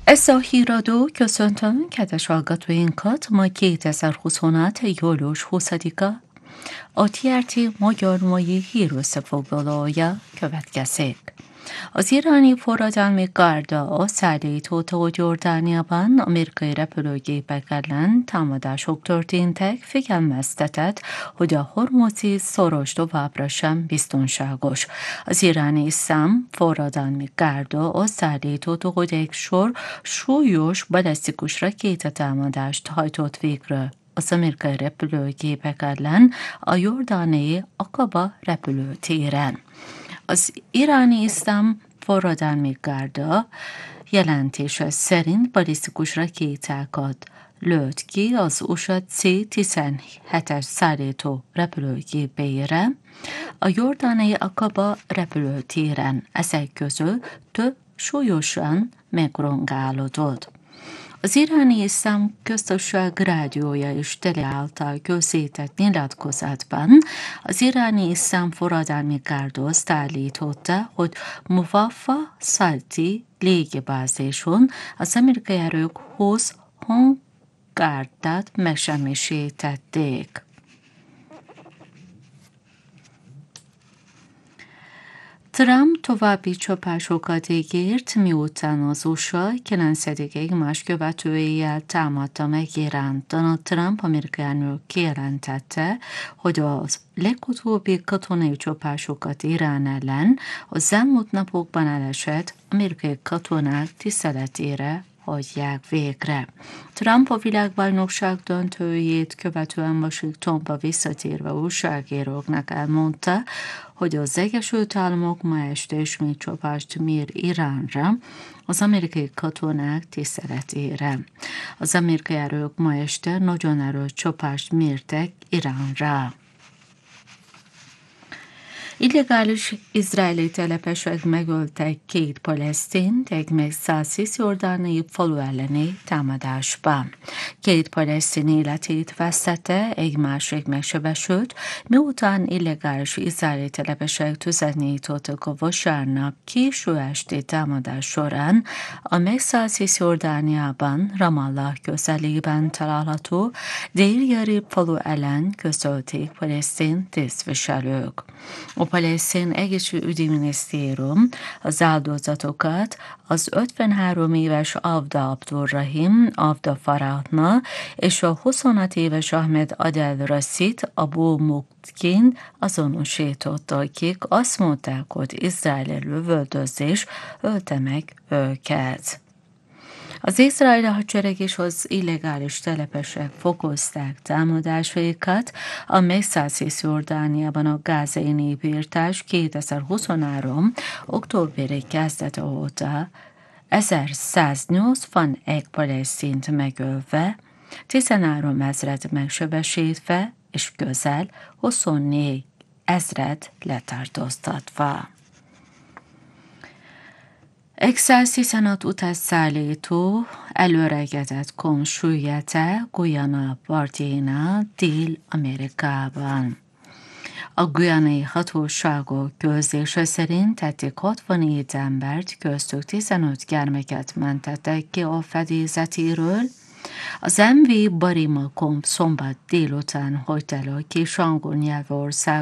Ez a híradó, köszöntöm kedves hallgatóinkat, ma 2026. július 20-a, a TRT magyar mai hírösszefoglalója következik. Az iráni forradalmi gárda azt állította, hogy Jordániában amerikai repülőgépek ellen támadások történtek, figyelmeztetett, hogy a hormuzi szoros továbbra sem biztonságos. Az iráni iszlám forradalmi gárda azt állította, hogy egy sor súlyos balisztikus rakétatámadást hajtott végre az amerikai repülőgépek ellen a jordániai Akaba repülőtéren. Az iráni iszlám forradalmi gárda jelentése szerint balisztikus rakétákat lőtt ki az USA C-17-es szállító repülőgépére a jordániai Akaba repülőtéren. Ezek közül több súlyosan megrongálódott. Az iráni iszlám köztársaság rádiója és tele által közzétett nyilatkozatban az iráni iszlám forradalmi gárda azt állította, hogy Muwafa Salti légibázison az amerikai erők 20 hongárdát megsemmisítették. Trump további csapásokat ígért, miután az USA 9. egymás követőjével támadta meg Iránt. Donald Trump amerikai elnök kijelentette, hogy az legutóbbi katonai csapásokat Irán ellen az elmúlt napokban elesett amerikai katonák tiszteletére hagyják végre. Trump a világbajnokság döntőjét követően Washingtonba visszatérve újságíróknak elmondta, hogy az Egyesült Államok ma este ismét csapást mér Iránra, az amerikai katonák tiszteletére. Az amerikai erők ma este nagyon erős csapást mértek Iránra. Illegális izraeli telepesek megöltek 2 palesztint egy meg cisjordániai falu elleni támadásban. 2 palesztin életét vesztette, egy másik megsebesült, miután illegális izraeli telepesek tüzet nyitottak a vasárnap késő esti támadás során a megszállt Cisjordániában, Ramallah közelében található Deir falu ellen, közölték palesztin tisztviselők. A palesztin egészségügyi minisztérium az áldozatokat az 53 éves Avda Abdurrahim Avda Farahna és a 26 éves Ahmed Adel Rasit Abu Muktként azonosította, akik azt mondták, hogy izraeli lövöldözés ölte meg őket. Az izraeli hadsereg és az illegális telepesek fokozták támadásaikat, a megszállt Cisjordániában a gázai népirtás 2023. októberi kezdete óta 1181 palesztint megölve, 13 ezret megsebesítve és közel 24 ezret letartóztatva. Egy 116 utasszállító előregedett kom süllyedt Guyana partjainál Dél-Amerikában. A guyanai hatóságok közlése szerint eddig 67 embert, köztük 15 gyermeket mentettek ki a fedélzetéről. Az MV Barima Kom szombat délután hagyta el a kis angol nyelvű ország